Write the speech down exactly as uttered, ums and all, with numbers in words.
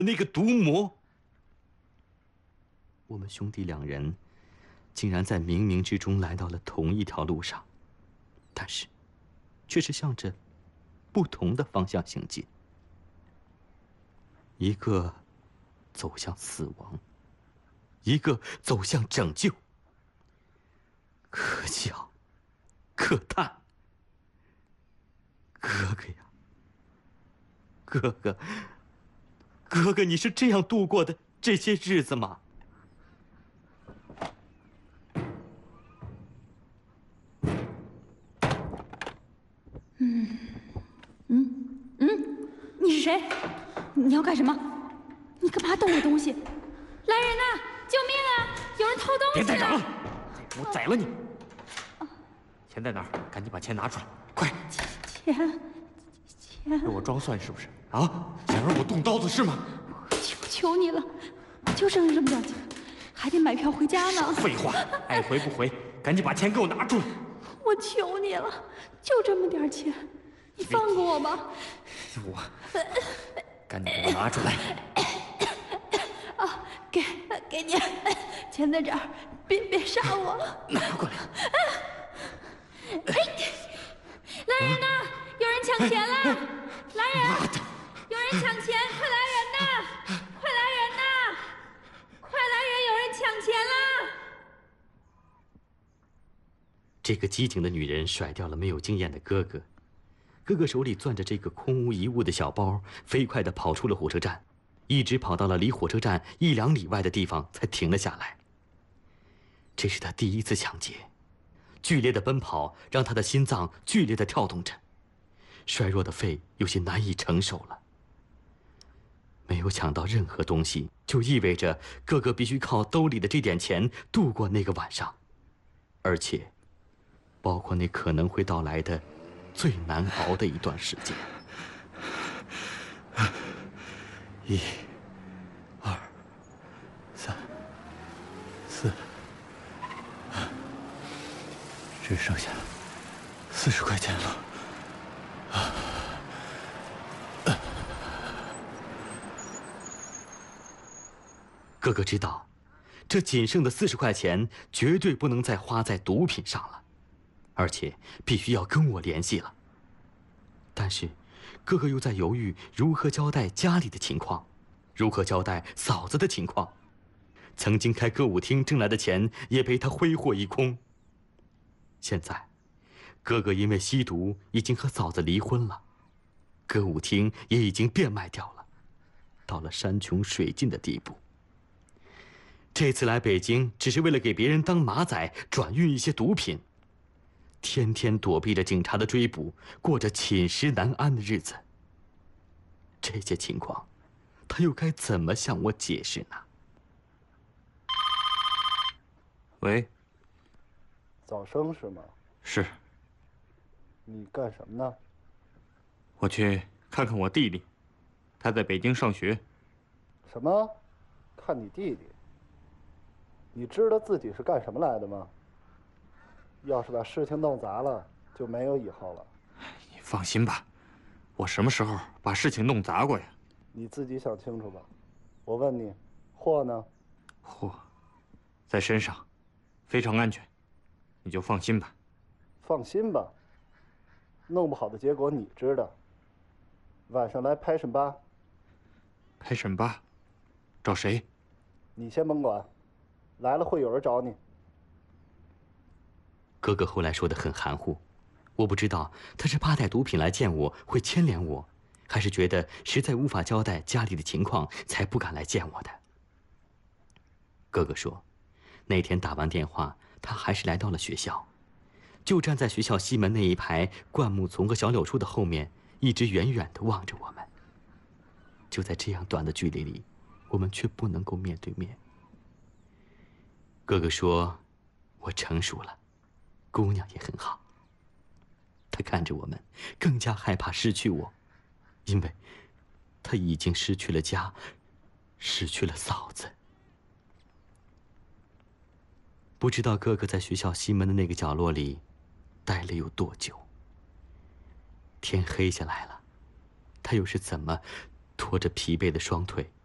那个毒魔。我们兄弟两人竟然在冥冥之中来到了同一条路上，但是却是向着不同的方向行进。一个走向死亡，一个走向拯救。可笑，可叹。哥哥呀，哥哥，哥哥，你是这样度过的这些日子吗？ 嗯，嗯嗯，你是谁？你要干什么？你干嘛动我东西？来人呐！救命啊！有人偷东西！ 别再找了，我宰了你！钱在哪儿？赶紧把钱拿出来，快！ 钱，钱！ 让我装蒜是不是？啊，想让我动刀子是吗？ 求求你了，就剩下这么点钱，还得买票回家呢。 废话，爱回不回，赶紧把钱给我拿出来！ 我求你了，就这么点钱，你放过我吧！ 我，赶紧给我拿出来！ 啊，给给你，钱在这儿，别别杀我！ 拿过来！ 哎，来人呐！有人抢钱了！来人！有人抢钱！快来人呐！快来人呐！快来人！有人抢钱了！ 这个机警的女人甩掉了没有经验的哥哥，哥哥手里攥着这个空无一物的小包，飞快地跑出了火车站，一直跑到了离火车站一两里外的地方才停了下来。这是他第一次抢劫，剧烈的奔跑让他的心脏剧烈地跳动着，衰弱的肺有些难以承受了。没有抢到任何东西，就意味着哥哥必须靠兜里的这点钱度过那个晚上，而且包括那可能会到来的最难熬的一段时间。 一、二、三、四，只剩下四十块钱了。 哥哥知道，这仅剩的四十块钱绝对不能再花在毒品上了，而且必须要跟我联系了。但是，哥哥又在犹豫如何交代家里的情况，如何交代嫂子的情况。曾经开歌舞厅挣来的钱也被他挥霍一空。现在，哥哥因为吸毒已经和嫂子离婚了，歌舞厅也已经变卖掉了，到了山穷水尽的地步。这次来北京只是为了给别人当马仔，转运一些毒品，天天躲避着警察的追捕，过着寝食难安的日子。这些情况，他又该怎么向我解释呢？ 喂， 早生是吗？ 是。 你干什么呢？ 我去看看我弟弟，他在北京上学。 什么？看你弟弟？你知道自己是干什么来的吗？要是把事情弄砸了，就没有以后了。 你放心吧，我什么时候把事情弄砸过呀？ 你自己想清楚吧。我问你，货呢？ 货在身上，非常安全，你就放心吧。 放心吧。弄不好的结果你知道。晚上来拍审吧。 拍审吧？找谁？ 你先甭管，来了会有人找你。 哥哥后来说的很含糊，我不知道他是怕带毒品来见我会牵连我，还是觉得实在无法交代家里的情况才不敢来见我的。哥哥说，那天打完电话，他还是来到了学校，就站在学校西门那一排灌木丛和小柳树的后面，一直远远地望着我们。就在这样短的距离里，我们却不能够面对面。哥哥说，我成熟了，姑娘也很好。他看着我们，更加害怕失去我，因为他已经失去了家，失去了嫂子。不知道哥哥在学校西门的那个角落里待了有多久。天黑下来了，他又是怎么拖着疲惫的双腿